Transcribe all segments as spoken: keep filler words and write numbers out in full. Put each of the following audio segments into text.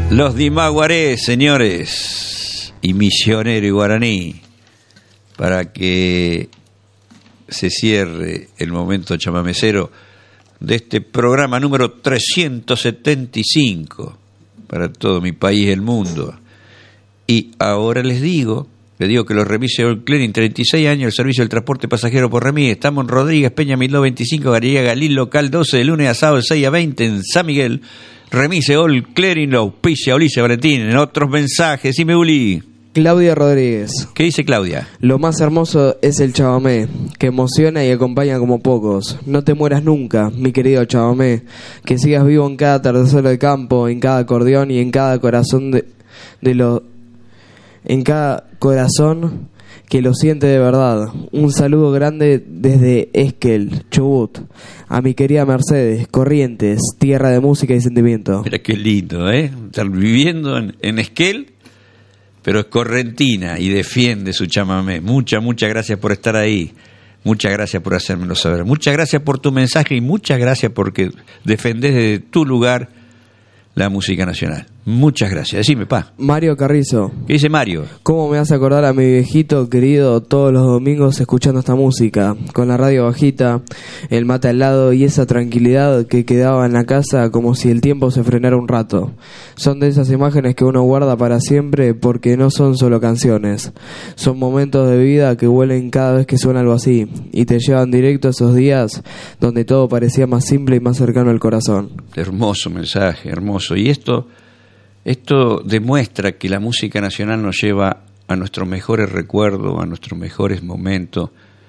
Los Dimaguaré, señores, y Misionero y Guaraní, para que se cierre el momento chamamecero de este programa número trescientos setenta y cinco para todo mi país y el mundo. Y ahora les digo, les digo que lo remise All Clearing, treinta y seis años, el servicio del transporte pasajero por remis. Estamos en Rodríguez Peña mil novecientos veinticinco, Galería Galil, local doce, de lunes a sábado de seis a veinte en San Miguel. Remise All Clearing, lo auspicia Ulises Valentín. En otros mensajes, dime, Uli. Claudia Rodríguez. ¿Qué dice Claudia? Lo más hermoso es el chamamé, que emociona y acompaña como pocos. No te mueras nunca, mi querido chamamé. Que sigas vivo en cada atardecer de campo, en cada acordeón y en cada corazón de, de lo, en cada corazón que lo siente de verdad. Un saludo grande desde Esquel, Chubut, a mi querida Mercedes, Corrientes, tierra de música y sentimiento. Mira qué lindo, ¿eh? Estar viviendo en, en Esquel, pero es correntina y defiende su chamamé. Muchas, muchas gracias por estar ahí. Muchas gracias por hacérmelo saber. Muchas gracias por tu mensaje y muchas gracias porque defendés desde tu lugar la música nacional. Muchas gracias. Decime, pa. Mario Carrizo. ¿Qué dice Mario? ¿Cómo me hace acordar a mi viejito querido todos los domingos escuchando esta música? Con la radio bajita, el mate al lado y esa tranquilidad que quedaba en la casa como si el tiempo se frenara un rato. Son de esas imágenes que uno guarda para siempre porque no son solo canciones. Son momentos de vida que vuelven cada vez que suena algo así y te llevan directo a esos días donde todo parecía más simple y más cercano al corazón. Hermoso mensaje, hermoso. Y esto... Esto demuestra que la música nacional nos lleva a nuestros mejores recuerdos, a nuestros mejores momentos,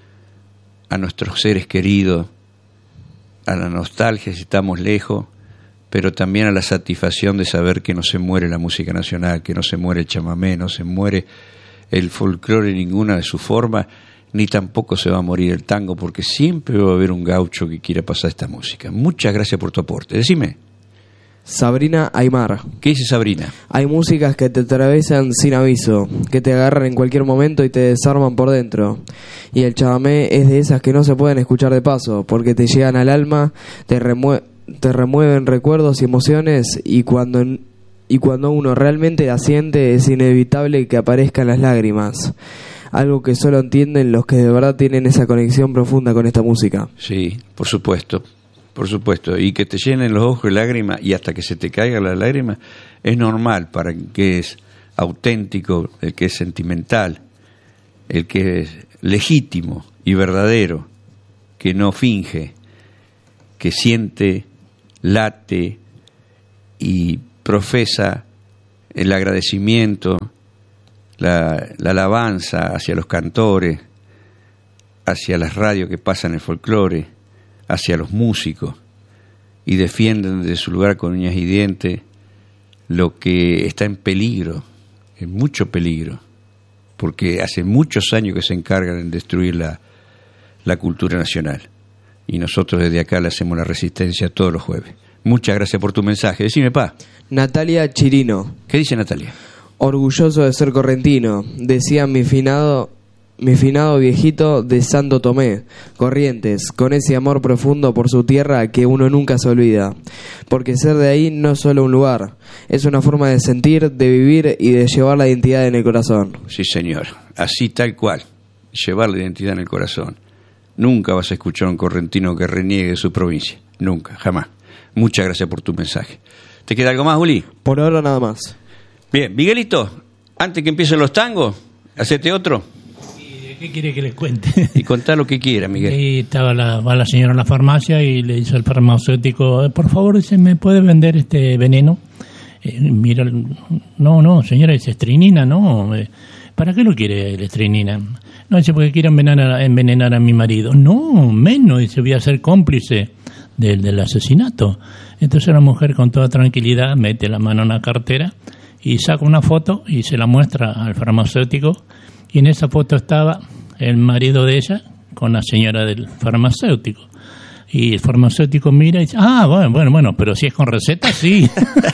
a nuestros seres queridos, a la nostalgia si estamos lejos, pero también a la satisfacción de saber que no se muere la música nacional, que no se muere el chamamé, no se muere el folclore en ninguna de sus formas, ni tampoco se va a morir el tango, porque siempre va a haber un gaucho que quiera pasar esta música. Muchas gracias por tu aporte. Decime. Sabrina Aymar. ¿Qué dice Sabrina? Hay músicas que te atravesan sin aviso, que te agarran en cualquier momento y te desarman por dentro. Y el chamamé es de esas que no se pueden escuchar de paso, porque te llegan al alma, te, remue- te remueven recuerdos y emociones, y cuando, y cuando uno realmente la siente es inevitable que aparezcan las lágrimas. Algo que solo entienden los que de verdad tienen esa conexión profunda con esta música. Sí, por supuesto. Por supuesto, y que te llenen los ojos de lágrimas y hasta que se te caiga la lágrima es normal para el que es auténtico, el que es sentimental, el que es legítimo y verdadero, que no finge, que siente, late y profesa el agradecimiento, la, la alabanza hacia los cantores, hacia las radios que pasan el folclore, hacia los músicos, y defienden desde su lugar con uñas y dientes lo que está en peligro, en mucho peligro, porque hace muchos años que se encargan en destruir la, la cultura nacional, y nosotros desde acá le hacemos la resistencia todos los jueves. Muchas gracias por tu mensaje. Decime, pa. Natalia Chirino. ¿Qué dice Natalia? Orgulloso de ser correntino, decía mi finado... Mi finado viejito de Santo Tomé, Corrientes, con ese amor profundo por su tierra que uno nunca se olvida. Porque ser de ahí no es solo un lugar, es una forma de sentir, de vivir y de llevar la identidad en el corazón. Sí, señor, así tal cual, llevar la identidad en el corazón. Nunca vas a escuchar a un correntino que reniegue de su provincia, nunca, jamás. Muchas gracias por tu mensaje. ¿Te queda algo más, Juli? Por ahora nada más. Bien, Miguelito, antes que empiecen los tangos, hacete otro. ¿Qué quiere que les cuente? Y contá lo que quiera, Miguel. Ahí estaba la, va la señora a la farmacia y le dice al farmacéutico, por favor, ¿se me puede vender este veneno? Eh, mira, no, no, señora, es estrinina, ¿no? Eh, ¿Para qué lo quiere la estrinina? No, dice, porque quiere envenenar, envenenar a mi marido. No, menos, dice, voy a ser cómplice del, del asesinato. Entonces la mujer con toda tranquilidad mete la mano en la cartera y saca una foto y se la muestra al farmacéutico. Y en esa foto estaba el marido de ella con la señora del farmacéutico. Y el farmacéutico mira y dice, ah, bueno, bueno, bueno, pero si es con receta, sí.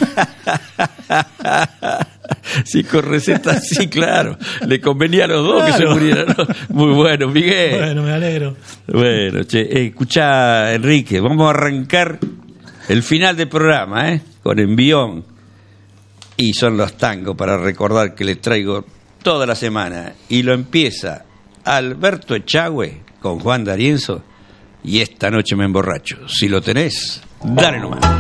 Sí, con receta, sí, claro. Le convenía a los dos, claro, que se murieran, ¿no? Muy bueno, Miguel. Bueno, me alegro. Bueno, che, eh, escuchá, Enrique, vamos a arrancar el final del programa, ¿eh? Con envión. Y son los tangos para recordar que le traigo toda la semana. Y lo empieza Alberto Echagüe con Juan D'Arienzo y Esta noche me emborracho. Si lo tenés, dale nomás.